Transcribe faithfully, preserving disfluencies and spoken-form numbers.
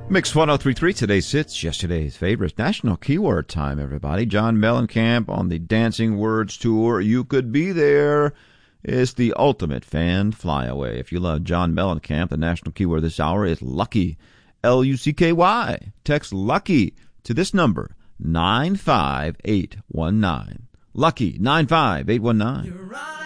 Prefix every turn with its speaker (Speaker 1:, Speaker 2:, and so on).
Speaker 1: Mix ten thirty-three, today's hits, yesterday's favorites. National Keyword Time, everybody. John Mellencamp on the Dancing Words Tour. You could be there. It's the ultimate fan flyaway. If you love John Mellencamp, the national keyword this hour is lucky. L U C K Y. Text lucky to this number, nine five eight one nine. Lucky, nine five eight one nine.